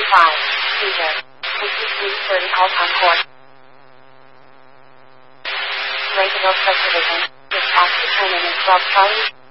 Caesar. KC-330 call Concord. Reykjavik subdivision. Dispatch to turn in 12 Charlie.